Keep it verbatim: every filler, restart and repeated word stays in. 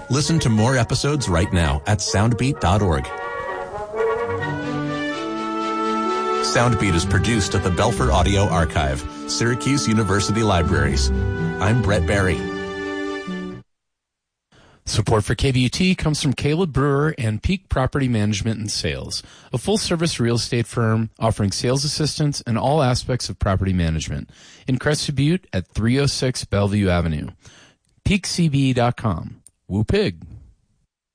Listen to more episodes right now at soundbeat dot org. Soundbeat is produced at the Belfer Audio Archive, Syracuse University Libraries. I'm Brett Barry. Support for K B U T comes from Caleb Brewer and Peak Property Management and Sales, a full-service real estate firm offering sales assistance and all aspects of property management in Crested Butte at three oh six Bellevue Avenue. peak c b dot com. Woo pig.